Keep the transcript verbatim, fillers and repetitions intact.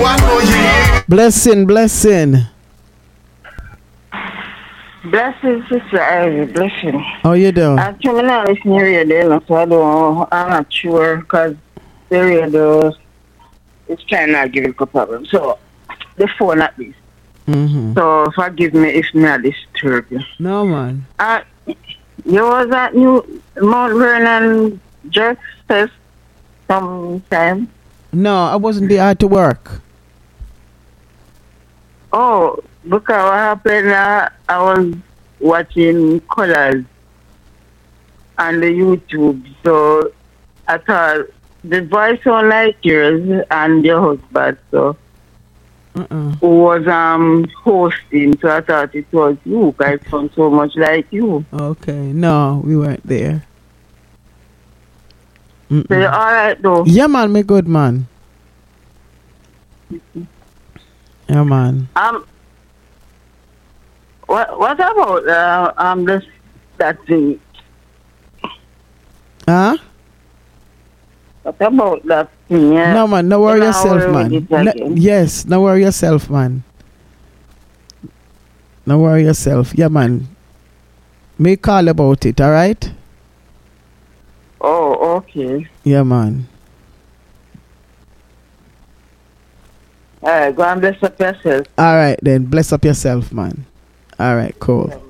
Blessing, blessing. Blessing, Sister Ivy, blessing. How you doing? Actually, I'm not listening to radio, so I don't, I'm not sure because the radio is trying not to give it a problem. So, the phone at least. Mm-hmm. So, forgive me if I disturb you. No, man. Uh, you was at New Mount Vernon Dress Fest sometime? No, I wasn't there. I had to work. Oh, because what happened, uh, I was watching Colors on the YouTube, so I thought the voice sound like yours and your husband, so Uh-uh. who was um hosting, so I thought it was you, guys sound so much like you. Okay. No, we weren't there. Mm-mm. So you're alright though? Yeah, man, me good, man. Yeah, man. Um, what what about uh, um this that thing? Huh? What about that thing? Yeah? No, man, no worry You know, yourself, we'll man. read it No, again. yes, no worry yourself, man. No worry yourself. Yeah, man. Me call about it, alright? Oh, okay. Yeah, man. Alright, go and bless up yourself. Alright then, bless up yourself, man. Alright, cool.